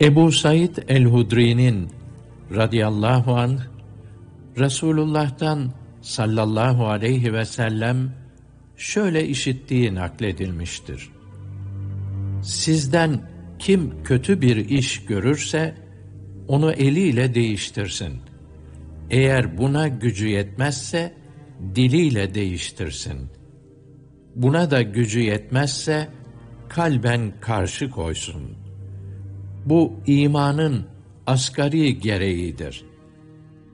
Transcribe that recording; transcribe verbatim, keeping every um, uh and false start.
Ebu Said el-Hudri'nin radıyallahu anh, Resulullah'tan sallallahu aleyhi ve sellem şöyle işittiği nakledilmiştir. Sizden kim kötü bir iş görürse, onu eliyle değiştirsin. Eğer buna gücü yetmezse, diliyle değiştirsin. Buna da gücü yetmezse, kalben karşı koysun. Bu imanın asgari gereğidir.